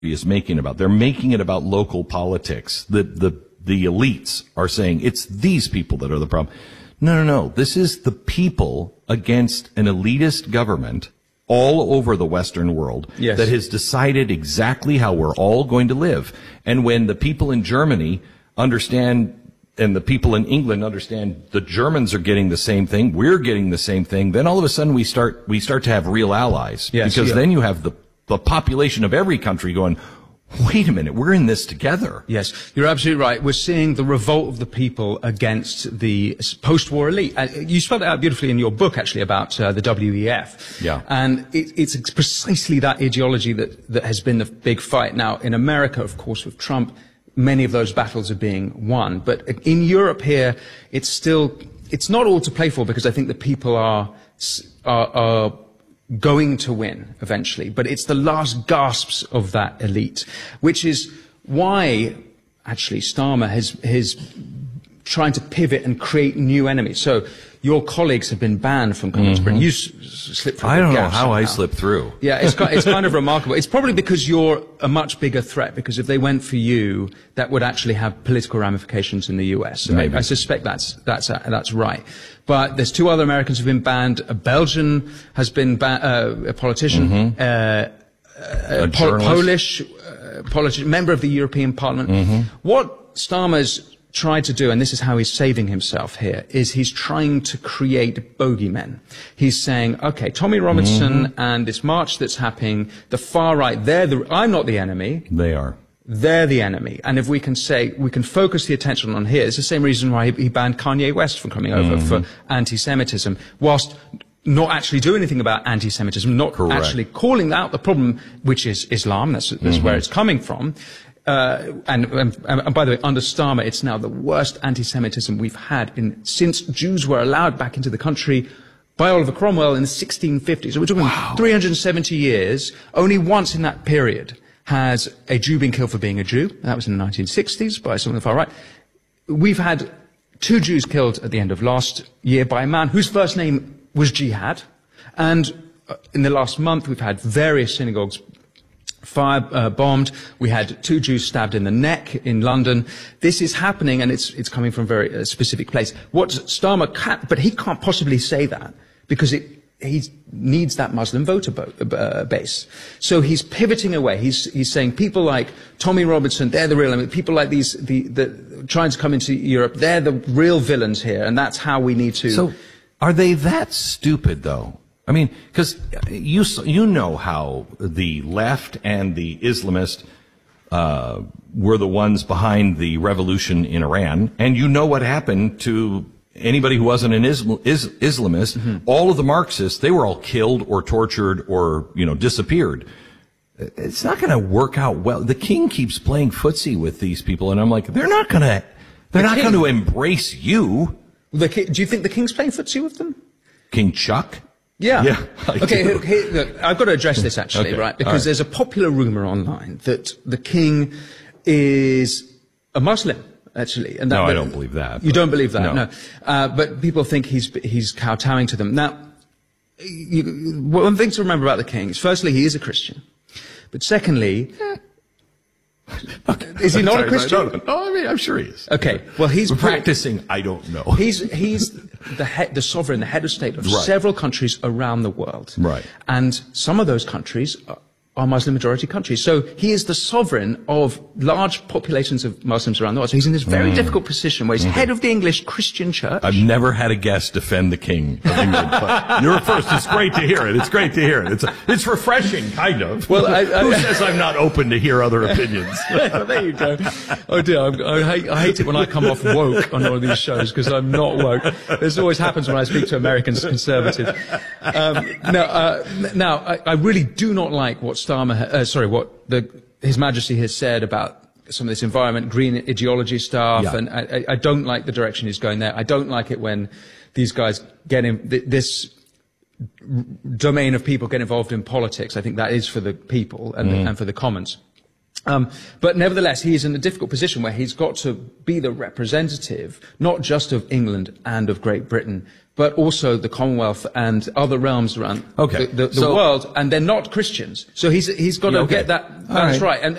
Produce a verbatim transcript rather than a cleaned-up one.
is making about. They're making it about local politics. The, the, the elites are saying it's these people that are the problem. No, no, no. This is the people against an elitist government all over the Western world yes. that has decided exactly how we're all going to live. And when the people in Germany understand and the people in England understand the Germans are getting the same thing, we're getting the same thing, then all of a sudden we start we start to have real allies. Yes, because yeah. then you have the, the population of every country going, wait a minute, we're in this together. Yes, you're absolutely right. We're seeing the revolt of the people against the post-war elite. Uh, you spelled it out beautifully in your book, actually, about uh, the W E F. Yeah. And it, it's precisely that ideology that, that has been the big fight. Now, in America, of course, with Trump, many of those battles are being won. But in Europe here, it's still, it's not all to play for because I think the people are, are, are going to win eventually. But it's the last gasps of that elite, which is why actually Starmer has, has trying to pivot and create new enemies. So your colleagues have been banned from coming mm-hmm. to Britain. You s- slipped through. I don't know how somehow. I slipped through. Yeah, it's, it's kind of remarkable. It's probably because you're a much bigger threat, because if they went for you, that would actually have political ramifications in the U S. Maybe. I, I suspect that's, that's, uh, that's right. But there's two other Americans who've been banned. A Belgian has been banned, uh, a politician, mm-hmm. uh, a, a Pol- Polish uh, politician, member of the European Parliament. Mm-hmm. What Starmer's tried to do, and this is how he's saving himself here, is he's trying to create bogeymen. He's saying, okay, Tommy Robinson mm-hmm. and this march that's happening, the far right, they're the, I'm not the enemy. They are. They're the enemy. And if we can say, we can focus the attention on here, it's the same reason why he, he banned Kanye West from coming over mm-hmm. for anti-Semitism, whilst not actually doing anything about anti-Semitism, not Correct. actually calling out the problem, which is Islam, that's, that's mm-hmm. where it's coming from. Uh, and, and, and by the way, under Starmer, it's now the worst anti-Semitism we've had in, since Jews were allowed back into the country by Oliver Cromwell in the sixteen fifties. So we're talking wow. three hundred seventy years. Only once in that period has a Jew been killed for being a Jew. That was in the nineteen sixties by someone on the far right. We've had two Jews killed at the end of last year by a man whose first name was Jihad. And in the last month, we've had various synagogues fire uh, bombed. We had two Jews stabbed in the neck in London. This is happening, and it's it's coming from a very uh, specific place. What Starmer can't, but he can't possibly say that because it he needs that Muslim voter bo- uh, base. So he's pivoting away. He's he's saying people like Tommy Robinson, they're the real enemy. People like these the the trying to come into Europe, they're the real villains here, and that's how we need to. So, are they that stupid though? I mean, because you you know how the left and the Islamist uh, were the ones behind the revolution in Iran, and you know what happened to anybody who wasn't an Islam, is, Islamist. Mm-hmm. All of the Marxists, they were all killed or tortured or you know disappeared. It's not going to work out well. The king keeps playing footsie with these people, and I'm like, they're not going to they're the not king, going to embrace you. The king, do you think the king's playing footsie with them? King Chuck? Yeah. yeah okay, here, here, look, I've got to address this actually, okay. right? Because right. there's a popular rumor online that the king is a Muslim, actually. And that, no, that, I don't believe that. You don't believe that? No. no. Uh, but people think he's, he's kowtowing to them. Now, you, one thing to remember about the king is, firstly, he is a Christian. But secondly, okay. is he not sorry, a Christian? No, no, no, I mean, I'm sure he is. Okay, well, he's practicing. I don't know. He's he's the head, the sovereign, the head of state of right. several countries around the world. Right. And some of those countries are, are Muslim majority countries. So he is the sovereign of large populations of Muslims around the world. So he's in this very mm. difficult position where he's mm-hmm. head of the English Christian church. I've never had a guest defend the king of England. But you're first. It's great to hear it. It's great to hear it. It's it's refreshing, kind of. Well, I, I, who says I'm not open to hear other opinions? There you go. Oh dear, I'm, I, hate, I hate it when I come off woke on all of these shows because I'm not woke. This always happens when I speak to Americans conservatives. Um, now, uh, now I, I really do not like what Starmer, ha- uh, sorry, what the, His Majesty has said about some of this environment, green ideology stuff, yeah. and I, I don't like the direction he's going there. I don't like it when these guys get in th- this domain of people get involved in politics. I think that is for the people and, mm. the, and for the commons. Um, but nevertheless, he is in a difficult position where he's got to be the representative, not just of England and of Great Britain, but also the Commonwealth and other realms around Okay. the, the, the So- world, and they're not Christians. So he's he's got to Yeah, okay. get that All that's right. right. And